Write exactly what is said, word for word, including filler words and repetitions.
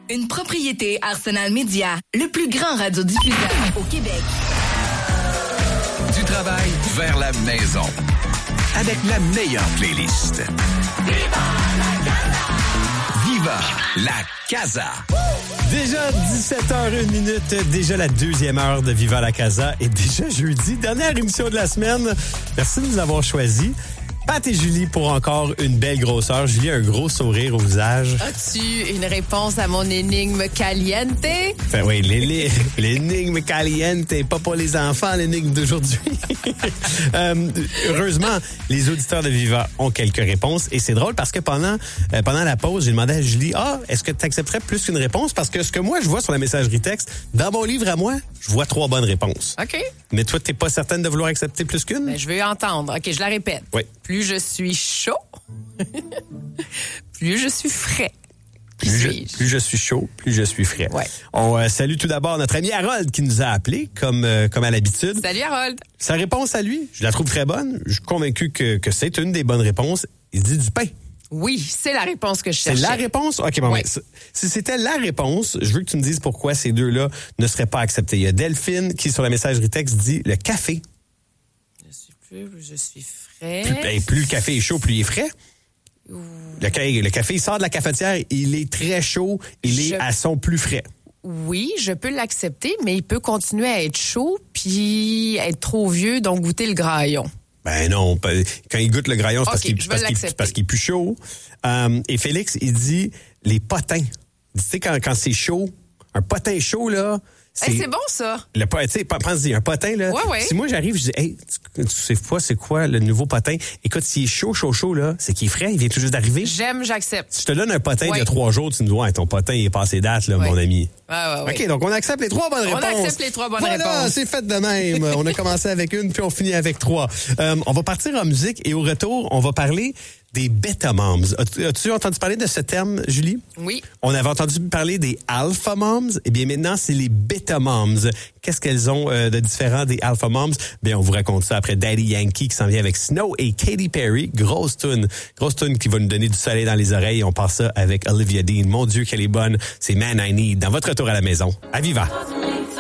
Une propriété Arsenal Média, le plus grand radiodiffuseur au Québec. Du travail vers la maison. Avec la meilleure playlist. Viva la Casa! Viva la Casa! Déjà dix-sept heures une minute, déjà la deuxième heure de Viva la Casa et déjà jeudi, dernière émission de la semaine. Merci de nous avoir choisis. Pat et Julie pour encore une belle grosse heure. Julie a un gros sourire au visage. As-tu une réponse à mon énigme caliente? Enfin oui, l'énigme caliente, pas pour les enfants, l'énigme d'aujourd'hui. euh, heureusement, les auditeurs de Viva ont quelques réponses et c'est drôle parce que pendant euh, pendant la pause, j'ai demandé à Julie, ah, est-ce que tu accepterais plus qu'une réponse? Parce que ce que moi je vois sur la messagerie texte, dans mon livre à moi, je vois trois bonnes réponses. OK. Mais toi, t'es pas certaine de vouloir accepter plus qu'une? Ben, je veux entendre. OK, je la répète. Oui. Plus je suis chaud, plus je suis frais. Qui Plus je, suis-je? plus je suis chaud, plus je suis frais. Ouais. On euh, salue tout d'abord notre ami Harold qui nous a appelés, comme euh, comme à l'habitude. Salut Harold. Sa réponse à lui, je la trouve très bonne. Je suis convaincu que, que c'est une des bonnes réponses. Il dit du pain. Oui, c'est la réponse que je C'est cherchais. la réponse? OK, bon, Oui. ben, si c'était la réponse, je veux que tu me dises pourquoi ces deux-là ne seraient pas acceptés. Il y a Delphine qui, sur la messagerie texte, dit le café. Je suis plus, plus je suis frais. Plus, ben, plus le café est chaud, plus il est frais. Le, ca- le café, il sort de la cafetière, il est très chaud, il Je- est à son plus frais. Oui, je peux l'accepter, mais il peut continuer à être chaud puis être trop vieux, donc goûter le graillon. Ben non, pas- quand il goûte le graillon, c'est OK, parce qu'il je vais parce qu'il- l'accepter. parce qu'il est plus chaud. Euh, et Félix, il dit les potins. Tu sais, quand, quand c'est chaud, un potin chaud, là... Hey, c'est bon, ça. Le, po- tu sais, pense-y, un potin, là. Ouais, ouais. Si moi, j'arrive, je dis, hey, tu, tu sais pas c'est quoi le nouveau potin? Écoute, s'il est chaud, chaud, chaud, là, c'est qu'il est frais, il vient tout juste d'arriver. J'aime, j'accepte. Si je te donne un potin Ouais. de trois jours, tu me dis, ouais, ton potin, il est passé date, là, Ouais. mon ami. Ouais, ouais, ouais. OK, donc on accepte les trois bonnes On réponses. accepte les trois bonnes voilà, réponses. c'est fait de même. On a commencé avec une, puis on finit avec trois. Euh, on va partir en musique et au retour, on va parler des beta moms. As-tu, as-tu entendu parler de ce terme, Julie? Oui. On avait entendu parler des alpha moms. Eh bien, maintenant, c'est les beta moms. Qu'est-ce qu'elles ont euh, de différent des alpha moms? Bien, on vous raconte ça après Daddy Yankee qui s'en vient avec Snow et Katy Perry. Grosse tune. Grosse tune qui va nous donner du soleil dans les oreilles. On part ça avec Olivia Dean. Mon Dieu, qu'elle est bonne. C'est Man I Need. Dans votre retour à la maison. À Viva.